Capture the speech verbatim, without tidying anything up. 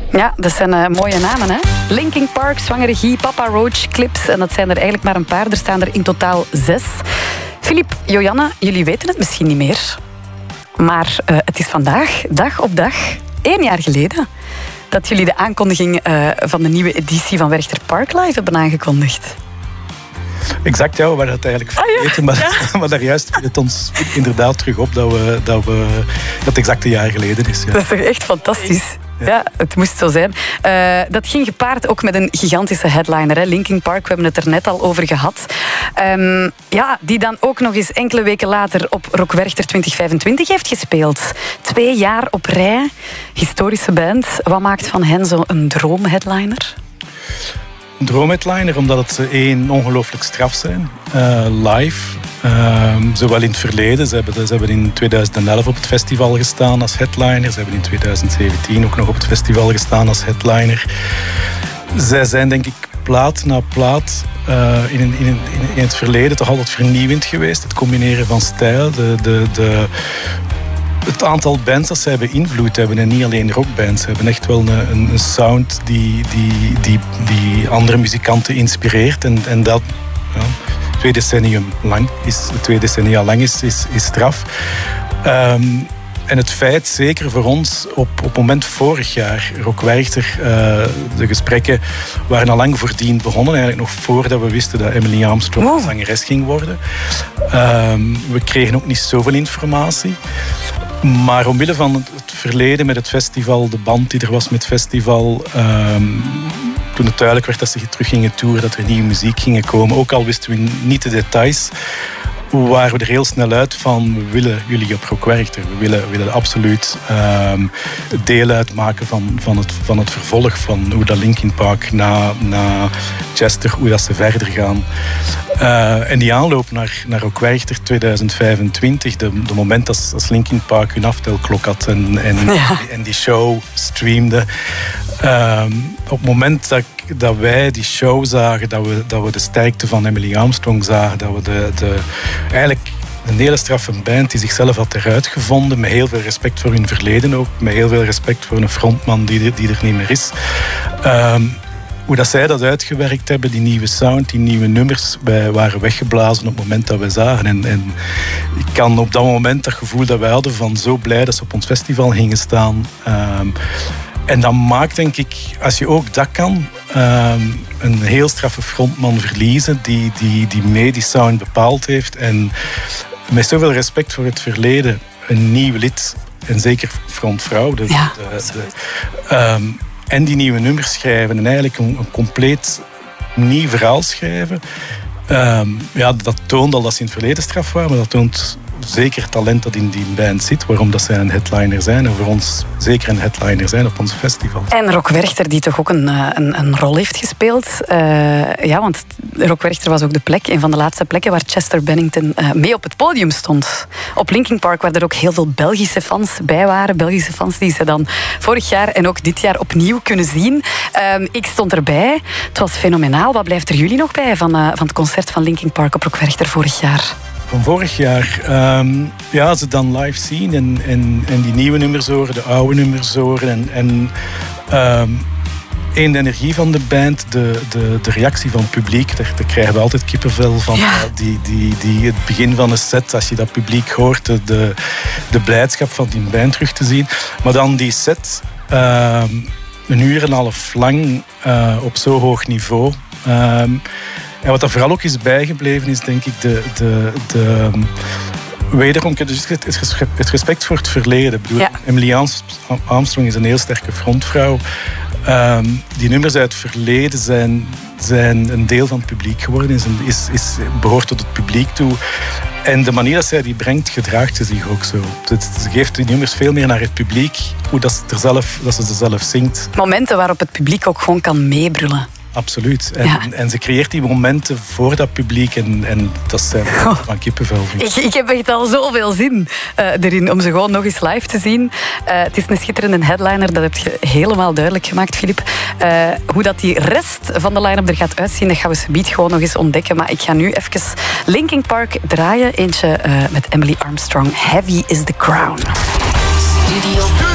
Ja, dat zijn uh, mooie namen, hè? Linkin Park, Zwange Regie, Papa Roach, Clips. En dat zijn er eigenlijk maar een paar. Er staan er in totaal zes. Filip, Joanna, jullie weten het misschien niet meer. Maar uh, het is vandaag, dag op dag, één jaar geleden, dat jullie de aankondiging uh, van de nieuwe editie van Werchter Park Live hebben aangekondigd. Exact, ja, we waren het eigenlijk vergeten, ah, ja. maar, ja. maar daar juist viel het ons inderdaad terug op dat, we, dat, we, dat het exact een jaar geleden is. Ja. Dat is toch echt fantastisch? Ja, ja het moest zo zijn. Uh, dat ging gepaard ook met een gigantische headliner, hè? Linkin Park, we hebben het er net al over gehad. Um, ja, die dan ook nog eens enkele weken later op Rock Werchter twintig vijfentwintig heeft gespeeld. Twee jaar op rij, historische band. Wat maakt van hen zo'n droomheadliner? Een droomheadliner, omdat het ze één ongelooflijk straf zijn. Uh, live, uh, zowel in het verleden. Ze hebben, ze hebben in tweeduizend elf op het festival gestaan als headliner. Ze hebben in tweeduizend zeventien ook nog op het festival gestaan als headliner. Zij zijn denk ik plaat na plaat uh, in, in, in, in het verleden toch altijd vernieuwend geweest. Het combineren van stijl, de... de, de het aantal bands dat zij beïnvloed hebben, en niet alleen rockbands, hebben echt wel een, een sound die, die, die, die andere muzikanten inspireert. En, en dat ja, twee decennium lang is, twee decennia lang is, is, is straf. Um, en het feit, zeker voor ons, op, op het moment vorig jaar, Rock Werchter, uh, de gesprekken waren al lang voordien begonnen. Eigenlijk nog voordat we wisten dat Emily Armstrong wow. zangeres ging worden. Um, we kregen ook niet zoveel informatie. Maar omwille van het verleden met het festival, de band die er was met het festival, um, toen het duidelijk werd dat ze terug gingen toeren, dat er nieuwe muziek ging komen, ook al wisten we niet de details, waren we er heel snel uit van, we willen jullie op Rock Werchter. We willen, we willen absoluut um, deel uitmaken van, van, het, van het vervolg van hoe dat Linkin Park na, na Chester, hoe dat ze verder gaan. Uh, en die aanloop naar, naar Rock Werchter twintig vijfentwintig, de, de moment als, als Linkin Park hun aftelklok had en, en, ja. en die show streamde. Um, op het moment dat, dat wij die show zagen, dat we, dat we de sterkte van Emily Armstrong zagen, dat we de, de, eigenlijk een hele straffe band die zichzelf had eruit gevonden, met heel veel respect voor hun verleden ook, met heel veel respect voor een frontman die, die er niet meer is. Um, hoe dat zij dat uitgewerkt hebben, die nieuwe sound, die nieuwe nummers, wij waren weggeblazen op het moment dat we zagen. En, en ik kan op dat moment dat gevoel dat wij hadden van zo blij dat ze op ons festival gingen staan. Um, En dat maakt, denk ik, als je ook dat kan, um, een heel straffe frontman verliezen die, die, die mee die sound bepaald heeft. En met zoveel respect voor het verleden, een nieuw lid, en zeker frontvrouw, de, ja, de, de, um, en die nieuwe nummers schrijven en eigenlijk een, een compleet nieuw verhaal schrijven. Um, ja, dat toont al dat ze in het verleden straf waren, maar dat toont zeker het talent dat in die band zit, waarom dat zij een headliner zijn en voor ons zeker een headliner zijn op ons festival. En Rock Werchter die toch ook een, een, een rol heeft gespeeld. Uh, ja, want Rock Werchter was ook de plek, een van de laatste plekken waar Chester Bennington uh, mee op het podium stond. Op Linkin Park, waar er ook heel veel Belgische fans bij waren. Belgische fans die ze dan vorig jaar en ook dit jaar opnieuw kunnen zien. Uh, ik stond erbij. Het was fenomenaal. Wat blijft er jullie nog bij van, uh, van het concert van Linkin Park op Rock Werchter vorig jaar? Van vorig jaar, um, ja, ze dan live zien en, en, en die nieuwe nummers horen, de oude nummers horen en, en um, één, de energie van de band, de, de, de reactie van het publiek, daar, daar krijgen we altijd kippenvel van. Ja. Uh, die, die, die, het begin van een set, als je dat publiek hoort, de, de, de blijdschap van die band terug te zien. Maar dan die set, uh, een uur en een half lang uh, op zo hoog niveau. Um, En wat er vooral ook is bijgebleven is, denk ik, de, de, de wederom dus het respect voor het verleden. Ik bedoel, ja. Emily Armstrong is een heel sterke frontvrouw. Um, die nummers uit het verleden zijn, zijn een deel van het publiek geworden, is, is, is, behoort tot het publiek toe. En de manier dat zij die brengt, gedraagt ze zich ook zo. Ze geeft die nummers veel meer naar het publiek, hoe dat ze, er zelf, dat ze ze zelf zingt. Momenten waarop het publiek ook gewoon kan meebrullen. Absoluut. En, ja. en ze creëert die momenten voor dat publiek en, en dat zijn oh. van kippenvel. Ik, ik heb echt al zoveel zin uh, erin om ze gewoon nog eens live te zien. Uh, het is een schitterende headliner, dat heb je helemaal duidelijk gemaakt, Filip. Uh, hoe dat die rest van de line-up er gaat uitzien, dat gaan we subiet gewoon nog eens ontdekken. Maar ik ga nu even Linkin Park draaien. Eentje uh, met Emily Armstrong. Heavy is the Crown. Studio.